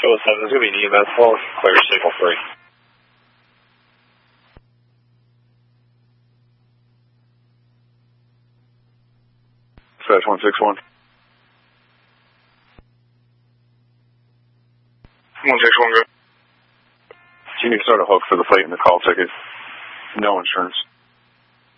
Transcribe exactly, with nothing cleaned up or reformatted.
oh seven, there's going to be an E M S call. Clear signal three. Dispatch one six one. one six one, go. You need to start a hook for the plate in the call ticket. No insurance.